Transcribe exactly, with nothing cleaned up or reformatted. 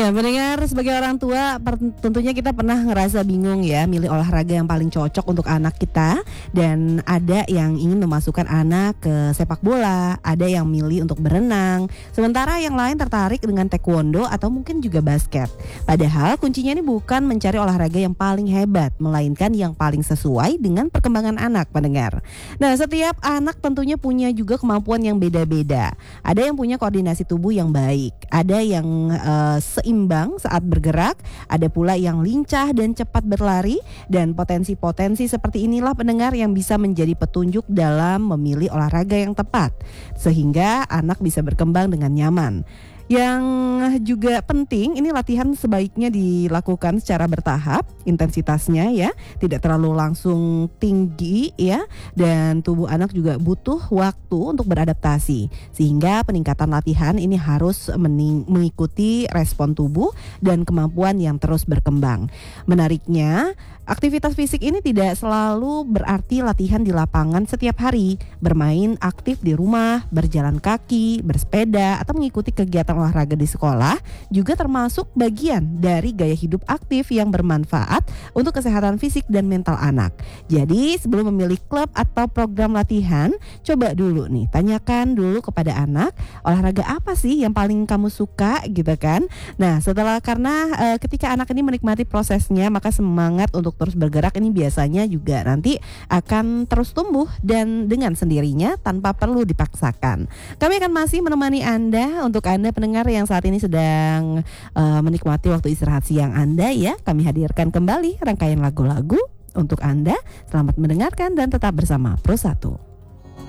Ya, mendengar sebagai orang tua, per- tentunya kita pernah ngerasa bingung ya, milih olahraga yang paling cocok untuk anak kita. Dan ada yang ingin memasukkan anak ke sepak bola, ada yang milih untuk berenang, sementara yang lain tertarik dengan taekwondo atau mungkin juga basket. Padahal kuncinya ini bukan mencari olahraga yang paling hebat, melainkan yang paling sesuai dengan perkembangan anak, pendengar. Nah, setiap anak tentunya punya juga kemampuan yang beda-beda. Ada yang punya koordinasi tubuh yang baik, ada yang uh, seimbang saat bergerak, ada pula yang lincah dan cepat berlari, dan potensi-potensi seperti inilah pendengar yang bisa menjadi petunjuk dalam memilih olahraga yang tepat sehingga anak bisa berkembang dengan nyaman. Yang juga penting, ini latihan sebaiknya dilakukan secara bertahap, intensitasnya ya, tidak terlalu langsung tinggi ya, dan tubuh anak juga butuh waktu untuk beradaptasi, sehingga peningkatan latihan ini harus mening- mengikuti respon tubuh dan kemampuan yang terus berkembang. Menariknya, aktivitas fisik ini tidak selalu berarti latihan di lapangan setiap hari. Bermain aktif di rumah, berjalan kaki, bersepeda, atau mengikuti kegiatan olahraga di sekolah juga termasuk bagian dari gaya hidup aktif yang bermanfaat untuk kesehatan fisik dan mental anak. Jadi sebelum memilih klub atau program latihan, coba dulu nih, tanyakan dulu kepada anak, olahraga apa sih yang paling kamu suka gitu kan. Nah setelah karena e, ketika anak ini menikmati prosesnya, maka semangat untuk terus bergerak ini biasanya juga nanti akan terus tumbuh dan dengan sendirinya tanpa perlu dipaksakan. Kami akan masih menemani Anda, untuk Anda pendengar yang saat ini sedang uh, menikmati waktu istirahat siang Anda ya. Kami hadirkan kembali rangkaian lagu-lagu untuk Anda. Selamat mendengarkan dan tetap bersama Pro satu.